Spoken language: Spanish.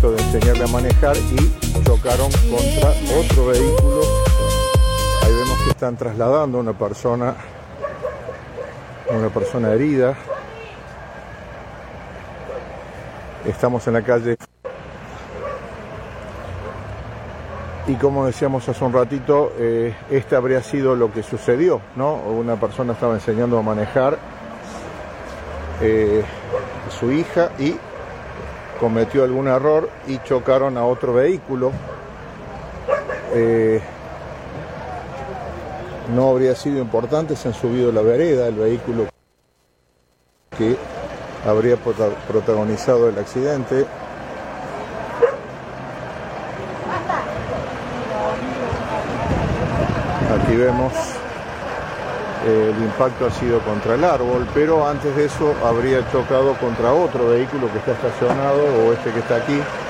momento de enseñarle a manejar y chocaron contra otro vehículo. Ahí vemos que están trasladando a una persona herida. Estamos en la calle y como decíamos hace un ratito, este habría sido lo que sucedió, ¿no? Una persona estaba enseñando a manejar a su hija y cometió algún error y chocaron a otro vehículo. No habría sido importante, se han subido a la vereda el vehículo que habría protagonizado el accidente. Aquí vemos el impacto ha sido contra el árbol, pero antes de eso habría chocado contra otro vehículo que está estacionado, o este que está aquí.